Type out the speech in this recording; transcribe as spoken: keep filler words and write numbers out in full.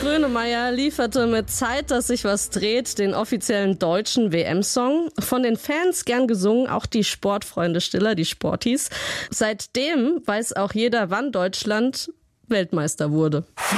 Grönemeyer lieferte mit Zeit, dass sich was dreht, den offiziellen deutschen W M-Song. Von den Fans gern gesungen, auch die Sportfreunde Stiller, die Sporties. Seitdem weiß auch jeder, wann Deutschland Weltmeister wurde.